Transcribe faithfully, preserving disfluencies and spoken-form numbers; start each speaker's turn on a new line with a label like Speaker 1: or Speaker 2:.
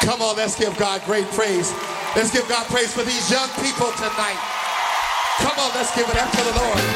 Speaker 1: Come on, let's give God great praise. Let's give God praise for these young people tonight. Come on, let's give it up to the Lord.